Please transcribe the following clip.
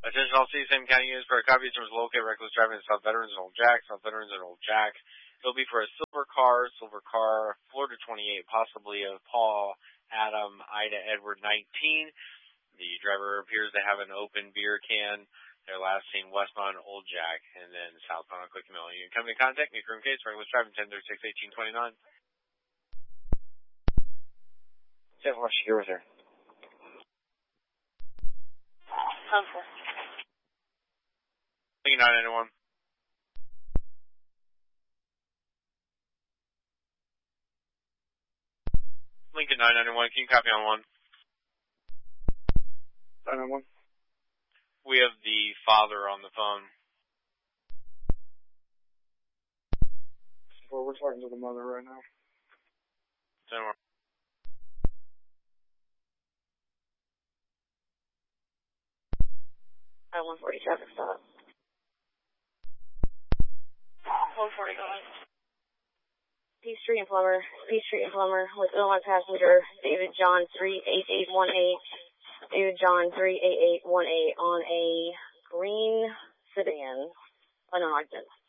Attention all CSM County units for a copy of locate reckless driving in South Veterans and Old Jack, South Veterans and Old Jack. It'll be for a silver car, Florida 28, possibly of Paul, Adam, Ida, Edward 19. The driver appears to have an open beer can. They're last seen westbound Old Jack and then southbound on Click Mill. You can come in contact me, room case, reckless driving 1036-1829. Say how much you're with her. Lincoln 991. Lincoln 991, can you copy on one? 991. We have the father on the phone. Well, we're talking to the mother right now. 10-1. I 147 stop. 140 going. Peachtree and Plummer with Illinois passenger David John 38818. David John 38818 on a green sedan, unmarked.